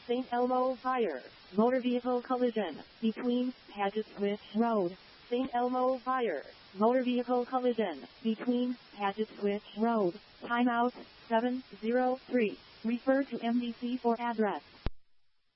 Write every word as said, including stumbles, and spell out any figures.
Saint Elmo Fire. Motor vehicle collision between Paget Switch Road. Saint Elmo Fire. Motor vehicle collision between Paget Switch Road. Timeout seven zero three. Refer to M D C for address.